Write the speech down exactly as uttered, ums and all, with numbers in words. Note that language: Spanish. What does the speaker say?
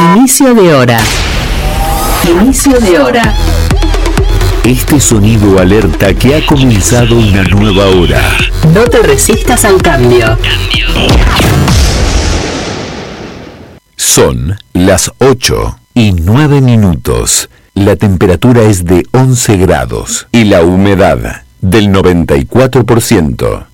Inicio de hora. Inicio de hora. Este sonido alerta que ha comenzado una nueva hora. No te resistas al cambio. Son las ocho y nueve minutos. La temperatura es de once grados y la humedad del noventa y cuatro por ciento.